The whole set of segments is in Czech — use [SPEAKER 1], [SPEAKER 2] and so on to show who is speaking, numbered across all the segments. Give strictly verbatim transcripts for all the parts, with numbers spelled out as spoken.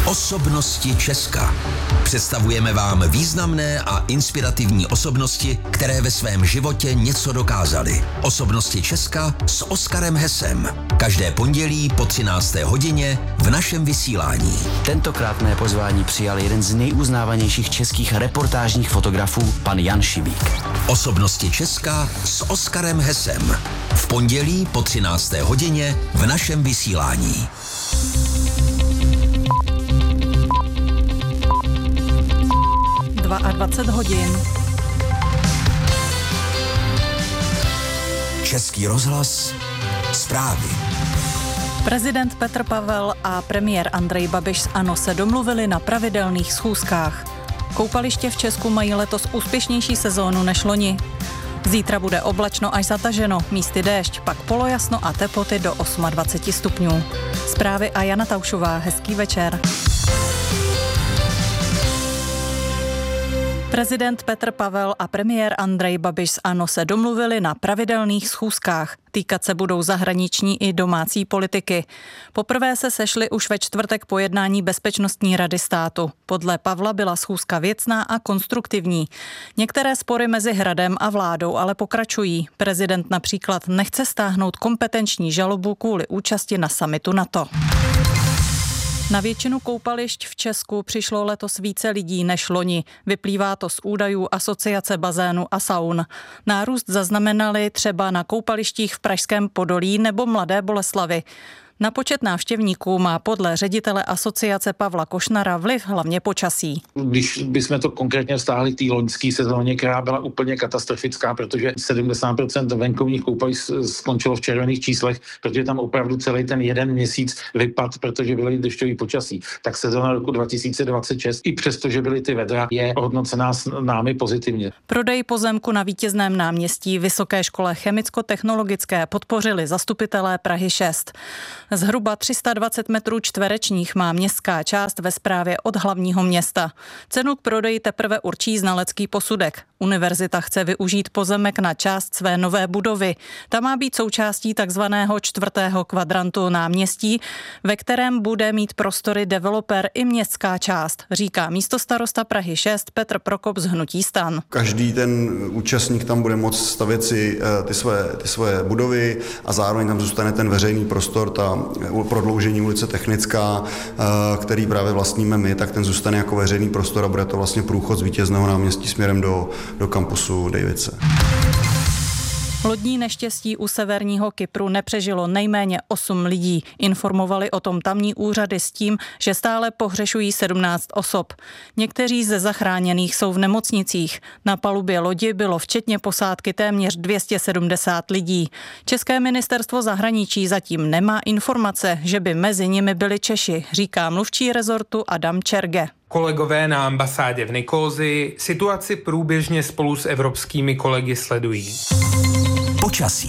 [SPEAKER 1] Osobnosti Česka. Představujeme vám významné a inspirativní osobnosti, které ve svém životě něco dokázaly. Osobnosti Česka s Oskarem Hesem. Každé pondělí po třinácté hodině v našem vysílání.
[SPEAKER 2] Tentokrát mé pozvání přijal jeden z nejuznávanějších českých reportážních fotografů, pan Jan Šibík.
[SPEAKER 1] Osobnosti Česka s Oskarem Hesem. V pondělí po třinácté hodině v našem vysílání.
[SPEAKER 3] dvacet dva hodin.
[SPEAKER 1] Český rozhlas. Zprávy.
[SPEAKER 3] Prezident Petr Pavel a premiér Andrej Babiš z ANO se domluvili na pravidelných schůzkách. Koupaliště v Česku mají letos úspěšnější sezónu než loni. Zítra bude oblačno až zataženo, místy déšť, pak polojasno a teploty do dvacet osm stupňů. Zprávy a Jana Taušová, hezký večer. Prezident Petr Pavel a premiér Andrej Babiš z ANO se domluvili na pravidelných schůzkách. Týkat se budou zahraniční i domácí politiky. Poprvé se sešli už ve čtvrtek po jednání Bezpečnostní rady státu. Podle Pavla byla schůzka věcná a konstruktivní. Některé spory mezi Hradem a vládou ale pokračují. Prezident například nechce stáhnout kompetenční žalobu kvůli účasti na summitu NATO. Na většinu koupališť v Česku přišlo letos více lidí než loni. Vyplývá to z údajů Asociace bazénu a saun. Nárůst zaznamenali třeba na koupalištích v Pražském Podolí nebo Mladé Boleslavi. Na počet návštěvníků má podle ředitele asociace Pavla Košnara vliv hlavně počasí.
[SPEAKER 4] Když bychom to konkrétně vztáhli k té loňské sezóně, která byla úplně katastrofická, protože sedmdesát procent venkovních koupališť skončilo v červených číslech, protože tam opravdu celý ten jeden měsíc vypad, protože byly dešťový počasí. Tak sezóna roku dva tisíce dvacet šest, i přesto, že byly ty vedra, je hodnocená s námi pozitivně.
[SPEAKER 3] Prodej pozemku na Vítězném náměstí Vysoké škole chemicko-technologické podpořili zastupitelé Prahy šest. Zhruba tři sta dvacet metrů čtverečních má městská část ve správě od hlavního města. Cenu k prodeji teprve určí znalecký posudek. Univerzita chce využít pozemek na část své nové budovy. Ta má být součástí takzvaného čtvrtého kvadrantu náměstí, ve kterém bude mít prostory developer i městská část, říká místostarosta Prahy šest Petr Prokop z hnutí STAN.
[SPEAKER 5] Každý ten účastník tam bude moct stavět si ty své, ty své budovy a zároveň tam zůstane ten veřejný prostor, ta prodloužení ulice Technická, který právě vlastníme my, tak ten zůstane jako veřejný prostor a bude to vlastně průchod z Vítězného náměstí směrem do, do kampusu Davidse.
[SPEAKER 3] Lodní neštěstí u severního Kypru nepřežilo nejméně osm lidí. Informovali o tom tamní úřady s tím, že stále pohřešují sedmnáct osob. Někteří ze zachráněných jsou v nemocnicích. Na palubě lodi bylo včetně posádky téměř dvě stě sedmdesát lidí. České ministerstvo zahraničí zatím nemá informace, že by mezi nimi byli Češi, říká mluvčí rezortu Adam Čerge.
[SPEAKER 6] Kolegové na ambasádě v Nikózi situaci průběžně spolu s evropskými kolegy sledují.
[SPEAKER 1] Počasí.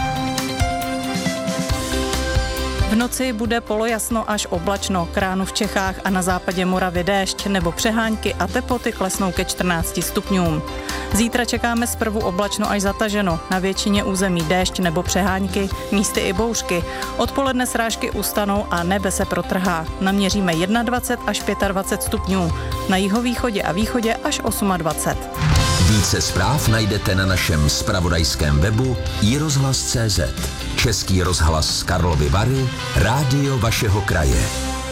[SPEAKER 3] V noci bude polojasno až oblačno, k ránu v Čechách a na západě Moravy déšť nebo přehánky a teploty klesnou ke čtrnácti stupňům. Zítra čekáme zprvu oblačno až zataženo, na většině území déšť nebo přehánky, místy i bouřky. Odpoledne srážky ustanou a nebe se protrhá. Naměříme dvacet jedna až dvacet pět stupňů, na jihovýchodě a východě až dvacet osm.
[SPEAKER 1] Více zpráv najdete na našem zpravodajském webu i rozhlas tečka cé zet. Český rozhlas z Karlovy Vary, rádio vašeho kraje.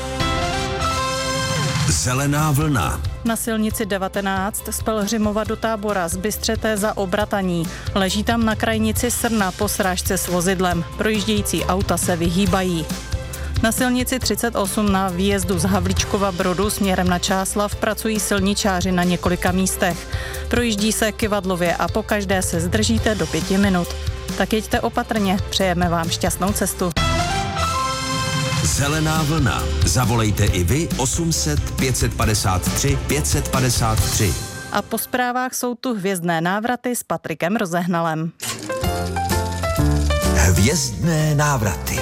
[SPEAKER 1] Zelená vlna.
[SPEAKER 3] Na silnici devatenáct z Pelhřimova do Tábora z Bystřete za Obrataní. Leží tam na krajnici Srna po srážce s vozidlem. Projíždějící auta se vyhýbají. Na silnici třicet osm na výjezdu z Havlíčkova Brodu směrem na Čáslav pracují silničáři na několika místech. Projíždí se kyvadlově a pokaždé se zdržíte do pěti minut. Tak jeďte opatrně, přejeme vám šťastnou cestu.
[SPEAKER 1] Zelená vlna. Zavolejte i vy osm set pět padesát tři pět padesát tři.
[SPEAKER 3] A po zprávách jsou tu hvězdné návraty s Patrikem Rozehnalem.
[SPEAKER 1] Hvězdné návraty.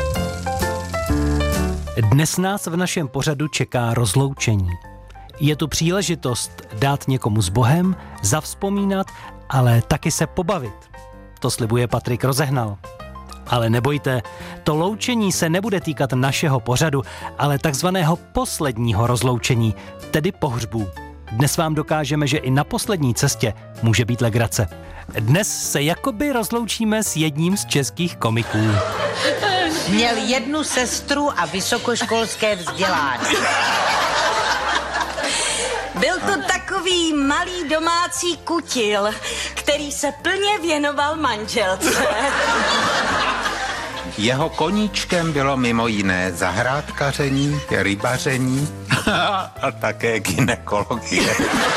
[SPEAKER 7] Dnes nás v našem pořadu čeká rozloučení. Je tu příležitost dát někomu s Bohem, zavzpomínat, ale taky se pobavit. To slibuje Patrik Rozehnal. Ale nebojte, to loučení se nebude týkat našeho pořadu, ale takzvaného posledního rozloučení, tedy pohřbů. Dnes vám dokážeme, že i na poslední cestě může být legrace. Dnes se jakoby rozloučíme s jedním z českých komiků.
[SPEAKER 8] Měl jednu sestru a vysokoškolské vzdělání.
[SPEAKER 9] Byl to takový malý domácí kutil, který se plně věnoval manželce.
[SPEAKER 10] Jeho koníčkem bylo mimo jiné zahrádkaření, rybaření a také gynekologie.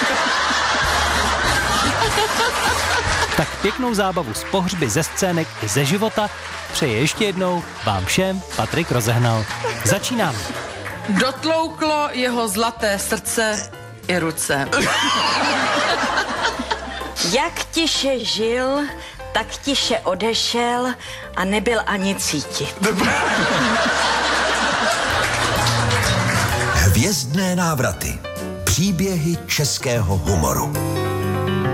[SPEAKER 7] Tak pěknou zábavu z pohřby, ze scének i ze života přeje ještě jednou vám všem Patrik Rozehnal. Začínáme.
[SPEAKER 11] Dotlouklo jeho zlaté srdce i ruce.
[SPEAKER 9] Jak tiše žil, tak tiše odešel a nebyl ani cítit.
[SPEAKER 1] Hvězdné návraty. Příběhy českého humoru.